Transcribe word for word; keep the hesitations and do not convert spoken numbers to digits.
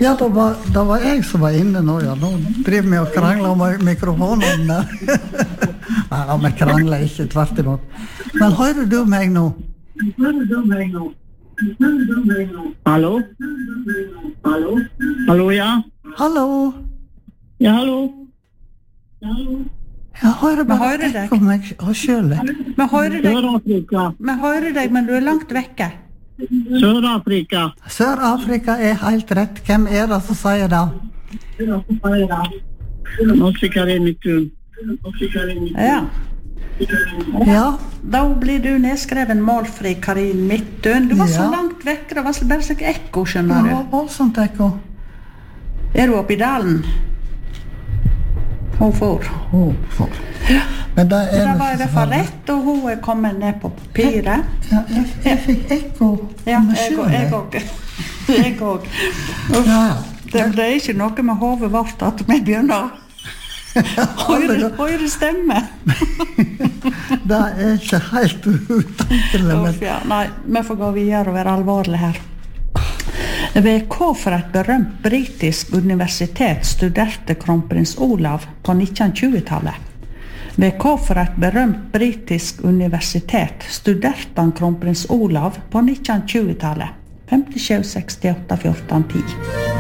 Ja, det var, det var jeg som var inne nå, ja. Nå driver vi og krangler om mikrofonen. Nei, vi krangler ikke, tvert imot. Men hører du meg nå? Hører du meg nå? Hallo? Hallo? Hallo, ja? Hallo? Ja, hallo? Jeg hører bare hører deg. ekko meg og selv. Vi hører deg, Sør-Afrika. vi hører deg, men du er langt vekke. Sør-Afrika. Sør-Afrika er helt rett. Hvem er det som sier det? Norske Karin Midtun. Ja. Ja, Da blir du nedskreven målfri Karin Midtun. Du var så Ja. langt vekke, det var så bare så ekko, skjønner det du. var voldsomt ekko. Er du oppe i dalen? Hun får. Oh, for. Men det er Det var i hvert fall rett, og hun er kommet ned på papiret. Ja, jeg, jeg fikk ekko Ja, om meg jeg selv. og jeg og. Jeg og. Ja, ja. Det, det er ikke noe med hodet vårt at vi begynner å høre, høre stemme. Det er ikke helt utankelig, men Uff, ja, nei, vi får gå videre og være alvorlige her. Ved hva for et berømt britisk universitet studerte kronprins Olav på nittenhundretjuetallet? Ved hva for et berømt britisk universitet studerte han kronprins Olav på nittenhundretjuetallet? femtisju, sekstiåtte, fjorten, ti.